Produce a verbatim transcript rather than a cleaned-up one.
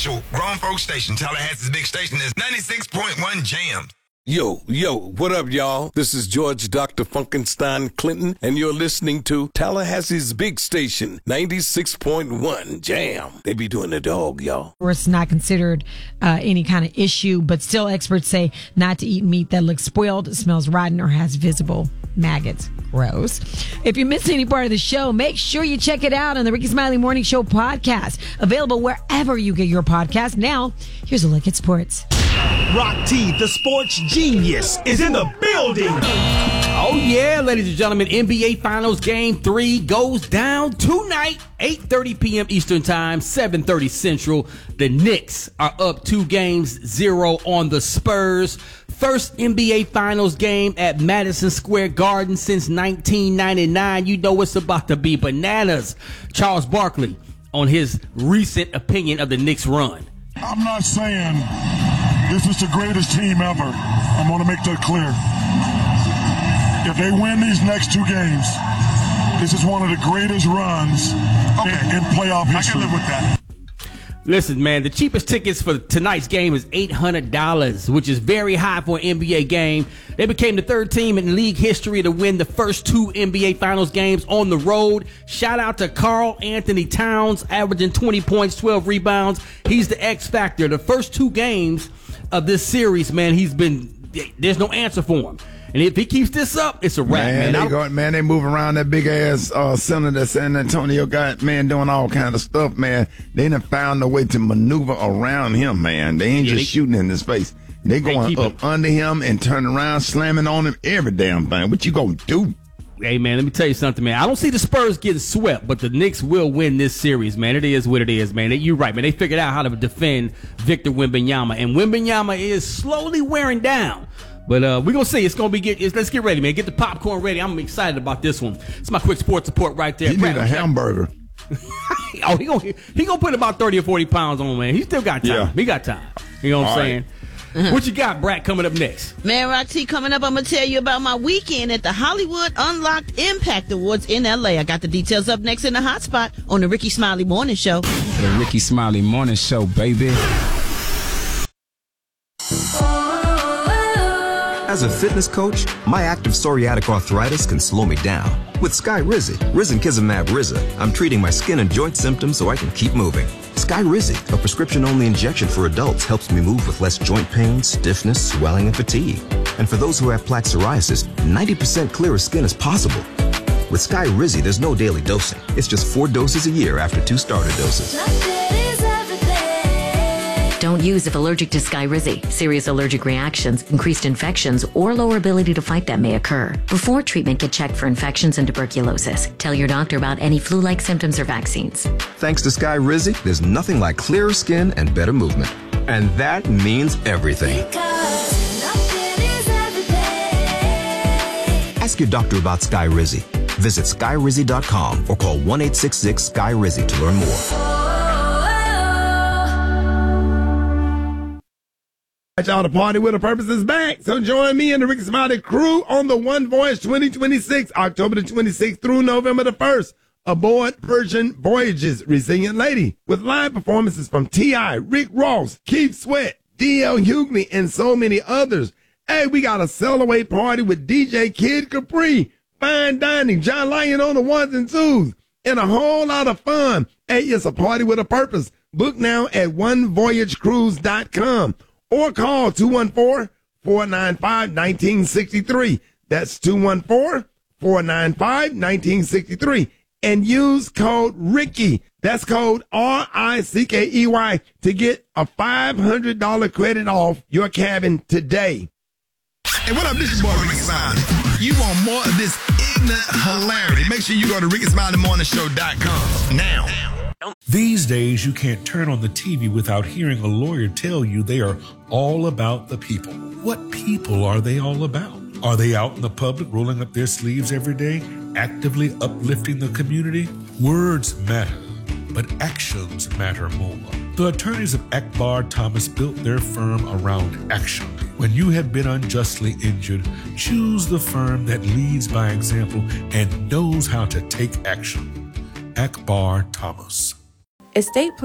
official grown folk station. Tallahassee's big station is ninety-six point one Jam. Yo, yo, what up, y'all? This is George Doctor Funkenstein Clinton, and you're listening to Tallahassee's big station, ninety-six point one Jam. They be doing the dog, y'all. It's not considered uh, any kind of issue, but still experts say not to eat meat that looks spoiled, smells rotten, or has visible maggots. Gross. If you missed any part of the show, make sure you check it out on the Ricky Smiley Morning Show podcast. Available wherever you get your podcast. Now, here's a look at sports. Rock T, the sports genius, is in the building. Oh, yeah, ladies and gentlemen, N B A Finals Game three goes down tonight, eight thirty p.m. Eastern Time, seven thirty Central. The Knicks are up two games, zero on the Spurs. First N B A Finals game at Madison Square Garden since nineteen ninety-nine. You know it's about to be bananas. Charles Barkley on his recent opinion of the Knicks run. I'm not saying this is the greatest team ever. I'm going to make that clear. If they win these next two games, this is one of the greatest runs okay. in, in playoff history. I can live with that. Listen, man, the cheapest tickets for tonight's game is eight hundred dollars, which is very high for an N B A game. They became the third team in league history to win the first two N B A Finals games on the road. Shout out to Karl Anthony Towns, averaging twenty points, twelve rebounds. He's the X factor. The first two games of this series, man, he's been, there's no answer for him. And if he keeps this up, it's a wrap, man. Man, they, go, man, they move around that big-ass uh, center that San Antonio got, man, doing all kind of stuff, man. They done found a way to maneuver around him, man. They ain't yeah, just they, shooting in his face. They going they up him. under him and turning around, slamming on him, every damn thing. What you gonna do? Hey, man, let me tell you something, man. I don't see the Spurs getting swept, but the Knicks will win this series, man. It is what it is, man. You're right, man. They figured out how to defend Victor Wembanyama, and Wembanyama is slowly wearing down. But uh, we're going to see. It's going to be get. It's, let's get ready, man. Get the popcorn ready. I'm excited about this one. It's my quick sports report right there. He need a hamburger. oh, he going he gonna put about thirty or forty pounds on, man. He still got time. Yeah. He got time. You know what I'm saying? Right. What you got, Brad, coming up next? Man, Rock T, coming up, I'm going to tell you about my weekend at the Hollywood Unlocked Impact Awards in L A. I got the details up next in the hot spot on the Ricky Smiley Morning Show. The Ricky Smiley Morning Show, baby. As a fitness coach, my active psoriatic arthritis can slow me down. With Skyrizi, Risankizumab Riza, I'm treating my skin and joint symptoms so I can keep moving. Skyrizi, a prescription-only injection for adults, helps me move with less joint pain, stiffness, swelling, and fatigue. And for those who have plaque psoriasis, ninety percent clearer skin is possible. With Skyrizi, there's no daily dosing. It's just four doses a year after two starter doses. Don't use if allergic to Skyrizi. Serious allergic reactions, increased infections, or lower ability to fight them may occur. Before treatment, get checked for infections and tuberculosis. Tell your doctor about any flu-like symptoms or vaccines. Thanks to Skyrizi, there's nothing like clearer skin and better movement. And that means everything. Ask your doctor about Skyrizi. Visit Skyrizi dot com or call one eight six six Sky Rizi to learn more. Y'all, the Party with a Purpose is back. So join me and the Ricky Smiley crew on the One Voyage twenty twenty-six, October the twenty-sixth through November the first. Aboard Persian Voyages, Resilient Lady, with live performances from T I, Rick Ross, Keith Sweat, D L Hughley, and so many others. Hey, we got a sell-away party with D J Kid Capri, fine dining, John Lyon on the ones and twos, and a whole lot of fun. Hey, it's a party with a purpose. Book now at one voyage cruise dot com. Or call two one four, four nine five, one nine six three. That's two one four, four nine five, one nine six three. And use code Ricky. That's code R I C K E Y to get a five hundred dollars credit off your cabin today. Hey, what up? This is your boy Ricky Smiley. You want more of this ignorant hilarity? Make sure you go to ricky smiley morning show dot com now. These days, you can't turn on the T V without hearing a lawyer tell you they are all about the people. What people are they all about? Are they out in the public rolling up their sleeves every day, actively uplifting the community? Words matter, but actions matter more. The attorneys of Akbar Thomas built their firm around action. When you have been unjustly injured, choose the firm that leads by example and knows how to take action. Akbar Thomas. Estate